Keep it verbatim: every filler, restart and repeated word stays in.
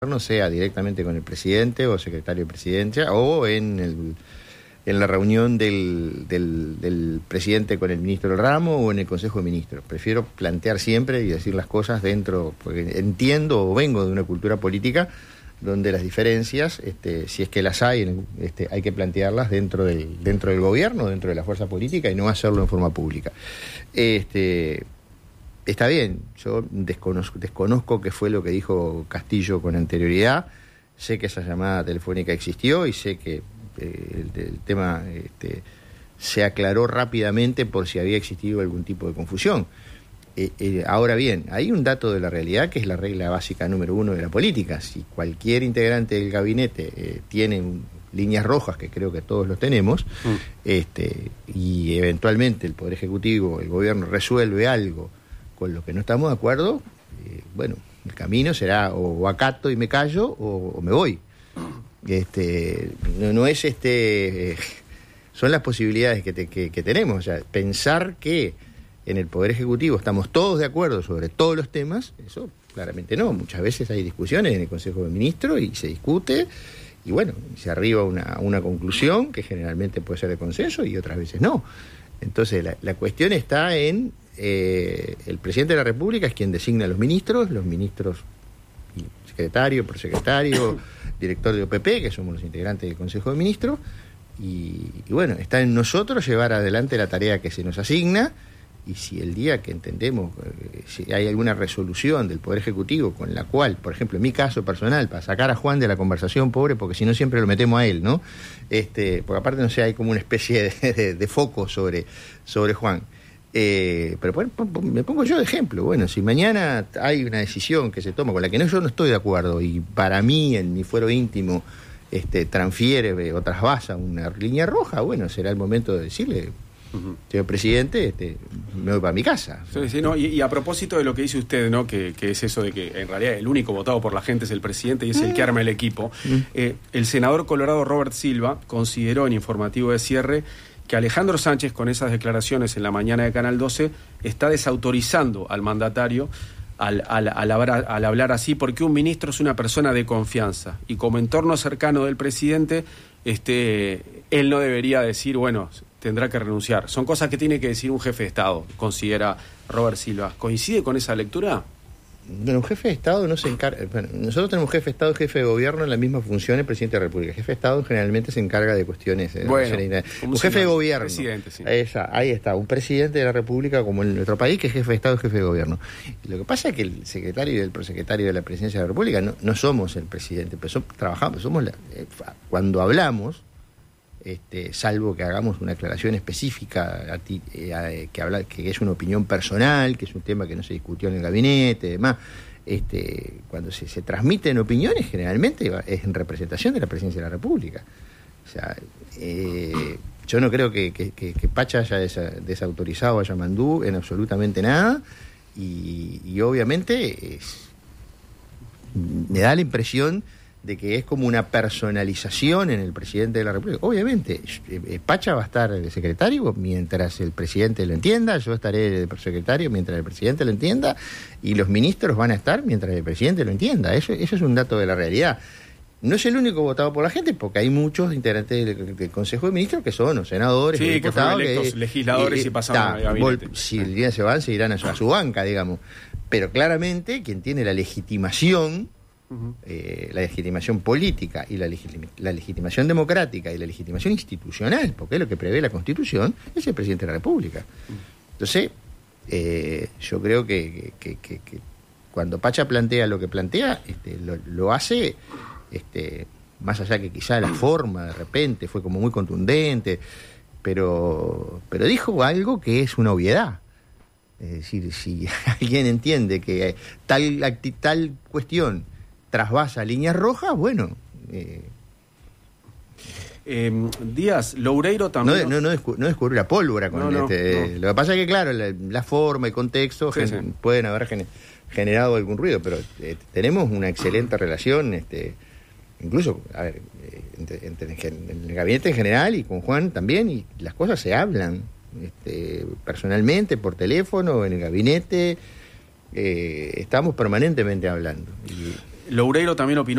sea directamente con el presidente o secretario de presidencia o en el, en la reunión del, del, del presidente con el ministro del ramo o en el Consejo de Ministros. Prefiero plantear siempre y decir las cosas dentro, porque entiendo o vengo de una cultura política donde las diferencias, este, si es que las hay, este, hay que plantearlas dentro del, dentro del gobierno, dentro de la fuerza política y no hacerlo en forma pública. Este... Está bien, yo desconozco, desconozco qué fue lo que dijo Castillo con anterioridad, sé que esa llamada telefónica existió y sé que eh, el, el tema este, se aclaró rápidamente por si había existido algún tipo de confusión. Eh, eh, ahora bien, hay un dato de la realidad que es la regla básica número uno de la política. Si cualquier integrante del gabinete eh, tiene un, líneas rojas, que creo que todos los tenemos, mm. este, y eventualmente el Poder Ejecutivo, el gobierno resuelve algo con lo que no estamos de acuerdo, eh, bueno, el camino será o acato y me callo o, o me voy. Este, no, no es este, eh, son las posibilidades que, te, que, que tenemos. O sea, pensar que en el Poder Ejecutivo estamos todos de acuerdo sobre todos los temas, eso claramente no. Muchas veces hay discusiones en el Consejo de Ministros y se discute y bueno, se arriba una, una conclusión que generalmente puede ser de consenso y otras veces no. Entonces la, la cuestión está en Eh, el presidente de la República es quien designa a los ministros, los ministros, secretario, prosecretario, director de O P P, que somos los integrantes del Consejo de Ministros, y, y bueno, está en nosotros llevar adelante la tarea que se nos asigna, y si el día que entendemos, eh, si hay alguna resolución del Poder Ejecutivo con la cual, por ejemplo, en mi caso personal, para sacar a Juan de la conversación, pobre, porque si no siempre lo metemos a él, ¿no? Este, porque aparte, no sé, hay como una especie de, de, de foco sobre, sobre Juan. Eh, pero bueno, me pongo yo de ejemplo. Bueno, si mañana hay una decisión que se toma con la que no, yo no estoy de acuerdo y para mí en mi fuero íntimo este, transfiere o trasvasa una línea roja, bueno, será el momento de decirle, uh-huh. señor presidente, este, me voy para mi casa. Sí, sí, no, y, y a propósito de lo que dice usted, ¿no? que, que es eso de que en realidad el único votado por la gente es el presidente y es uh-huh. el que arma el equipo, uh-huh. eh, el senador colorado Robert Silva consideró en informativo de cierre que Alejandro Sánchez, con esas declaraciones en la mañana de Canal doce, está desautorizando al mandatario al, al, al, hablar, al hablar así, porque un ministro es una persona de confianza y como entorno cercano del presidente, este, él no debería decir, bueno, tendrá que renunciar. Son cosas que tiene que decir un jefe de Estado, considera Robert Silva. ¿Coincide con esa lectura? Bueno, un jefe de Estado no se encarga... Bueno, nosotros tenemos jefe de Estado y jefe de gobierno en la misma función, el presidente de la República. El jefe de Estado generalmente se encarga de cuestiones... Eh, bueno, de un jefe de gobierno. Presidente, sí. Esa, ahí está, un presidente de la República como en nuestro país, que es jefe de Estado y jefe de gobierno. Y lo que pasa es que el secretario y el prosecretario de la Presidencia de la República no, no somos el presidente, pero somos, trabajamos, somos la, eh, cuando hablamos... Este, salvo que hagamos una aclaración específica a ti, eh, a, que, habla, que es una opinión personal, que es un tema que no se discutió en el gabinete, demás. Este, cuando se, se transmiten opiniones, generalmente es en representación de la Presidencia de la República. O sea, eh, yo no creo que, que, que, que Pacha haya desa, desautorizado a Yamandú en absolutamente nada, y, y obviamente es, me da la impresión de que es como una personalización en el presidente de la República. Obviamente, Pacha va a estar de secretario mientras el presidente lo entienda, yo estaré de secretario mientras el presidente lo entienda, y los ministros van a estar mientras el presidente lo entienda. Eso, eso es un dato de la realidad. No es el único votado por la gente, porque hay muchos integrantes del, del Consejo de Ministros que son los senadores, sí, los diputados, que fueron electos que, legisladores y, y pasaron al gabinete. Si el día se van, se irán a su, a su banca, digamos. Pero claramente, quien tiene la legitimación... Uh-huh. Eh, la legitimación política y la, legitima, la legitimación democrática y la legitimación institucional, porque es lo que prevé la Constitución, es el presidente de la República. Uh-huh. Entonces, eh, yo creo que, que, que, que cuando Pacha plantea lo que plantea, este, lo, lo hace, este, más allá que quizá la forma de repente fue como muy contundente, pero, pero dijo algo que es una obviedad. Es decir, si alguien entiende que tal, acti, tal cuestión trasvasa líneas rojas, bueno... Eh, eh, Díaz, Loureiro también... No, no, no, descu- no descubrió la pólvora con no, no, este... No. Lo que pasa es que, claro, la, la forma y contexto sí, gen- sí. pueden haber gen- generado algún ruido, pero eh, tenemos una excelente relación, este incluso, a ver, eh, entre, entre, en el gabinete en general y con Juan también, y las cosas se hablan este, personalmente, por teléfono, en el gabinete... Eh, estamos permanentemente hablando. Y... Loureiro también opinó